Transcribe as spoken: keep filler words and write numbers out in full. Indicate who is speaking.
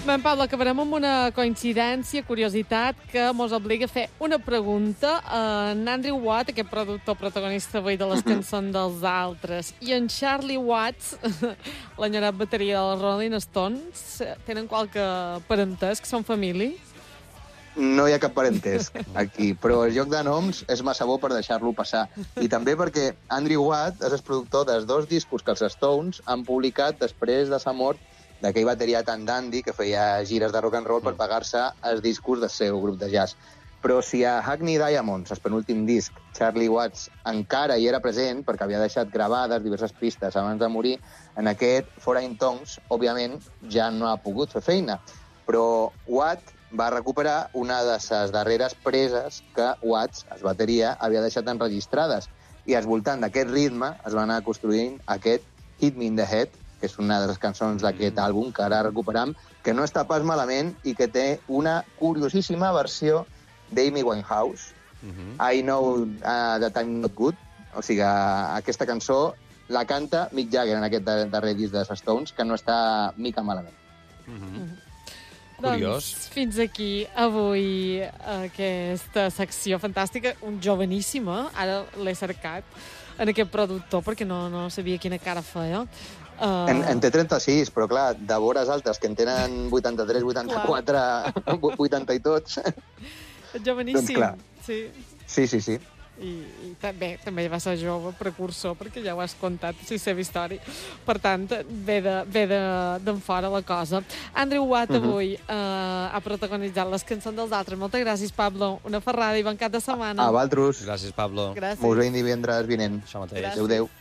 Speaker 1: Ben, Pablo, acabarem amb una coincidència, curiositat, que mos obliga a fer una pregunta. Uh, en Andrew Watt, aquest productor protagonista avui de les cançons dels altres, i en Charlie Watts, l'enyorat bateria dels Rolling Stones, tenen qualque parentesc, són família?
Speaker 2: No hi ha cap parentesc aquí, però el joc de noms és massa bo per deixar-lo passar. I també perquè Andrew Watt és el productor dels dos discos que els Stones han publicat després de sa mort d'aquell bateria tan dandy que feia gires de rock and roll per pagar-se els discos del seu grup de jazz. Però si a Hackney Diamonds, el penúltim disc, Charlie Watts encara hi era present, perquè havia deixat gravades diverses pistes abans de morir, en aquest Foreign Tongues, òbviament, ja no ha pogut fer feina. Però Watt va recuperar una de les darreres preses que Watts, el bateria, havia deixat enregistrades. I al voltant d'aquest ritme es va anar construint aquest Hit Me in the Head, que és una de les cançons d'aquest àlbum que ara recuperam, que no està pas malament i que té una curiosíssima versió d'Amy Winehouse, uh-huh. I Know uh, That I'm Not Good. O sigui, aquesta cançó la canta Mick Jagger en aquest darrer disc de Stones, que no està mica malament.
Speaker 3: Uh-huh. Uh-huh.
Speaker 1: Curiós. Doncs fins aquí avui aquesta secció fantàstica, un joveníssim, eh? Ara l'he cercat en aquest productor perquè no, no sabia quina cara feia. Uh...
Speaker 2: En, en té trenta-sis, però clar, de vores altes que en tenen vuitanta-tres, vuitanta-quatre, vuitanta i tots.
Speaker 1: Joveníssim,
Speaker 2: doncs clar.
Speaker 1: Sí.
Speaker 2: Sí, sí, sí.
Speaker 1: I, i també, també va ser jove, precursor, perquè ja ho has contat, si seva història. Per tant, ve de, ve de, d'en fora la cosa. Andrew Watt uh-huh. avui uh, ha protagonitzat les cançons dels altres. Moltes gràcies, Pablo. Una ferrada i bon cap de setmana.
Speaker 2: A vosaltres.
Speaker 3: Gràcies, Pablo.
Speaker 1: Gràcies.
Speaker 2: Mos veiem divendres vinent.
Speaker 3: Això mateix.
Speaker 2: Adéu, adéu.